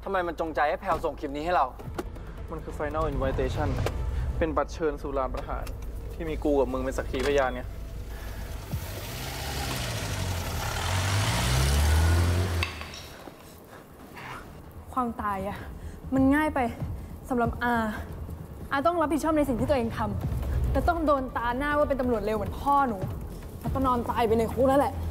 ทำไมมันจงใจให้แพลวส่งคลิปนี้ให้เรามันคือ Final Invitation เป็นบัตรเชิญสู่ลานประหารที่มีกูกับมึงเป็นสักขีพยานไงความตายอะมันง่ายไปสำหรับอาต้องรับผิดชอบในสิ่งที่ตัวเองทำแต่ต้องโดนตาหน้าว่าเป็นตำรวจเร็วเหมือนพ่อหนูแล้วก็นอนตายไปในคุกแล้วแหละ